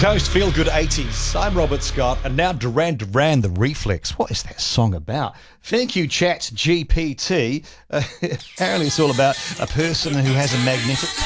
Coast, Feel Good 80s. I'm Robert Scott, and now Duran Duran, The Reflex. What is that song about? Thank you, Chat GPT. Apparently it's all about a person who has a magnetic